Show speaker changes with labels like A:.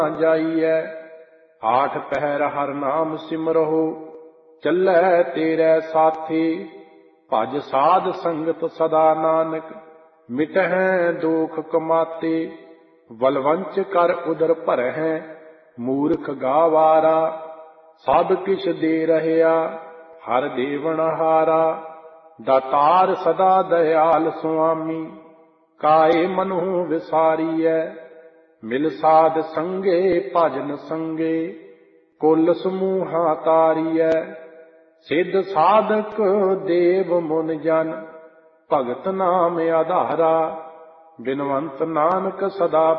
A: ਜਾਈਐ। ਆਠ ਪਹਿਰ ਹਰ ਨਾਮ ਸਿਮਰਹੁ, ਚੱਲੈ ਤੇਰੇ ਸਾਥੀ। ਭਜ ਸਾਧ ਸੰਗਤ ਸਦਾ ਨਾਨਕ, ਮਿਟਹਿ ਦੋਖ ਕਮਾਤੇ। ਬਲਵੰਚ ਕਰ ਉਦਰ ਭਰਹਿ, ਮੂਰਖ ਗਾਵਾਰਾ। ਸਭ ਕਿਛ ਦੇ ਰਹਿਆ, ਹਰ ਦੇਵਨਹਾਰਾ। ਦਾਤਾਰ ਸਦਾ ਦਇਆਲ ਸੁਆਮੀ, ਕਾਏ ਮਨਹੁ ਵਿਸਾਰੀਐ। ਮਿਲ ਸਾਧ ਸੰਗੇ ਭਜਨ ਸੰਗੇ, ਕੁਲ ਸਮੂਹਾ ਤਾਰੀਐ। ਸਿੱਧ ਸਾਧਕ ਦੇਵ ਮੁਨ ਜਨ, ਭਗਤ ਨਾਮ ਆਧਾਰਾ। ਬਿਨਵੰਤ ਨਾਨਕ ਸਦਾ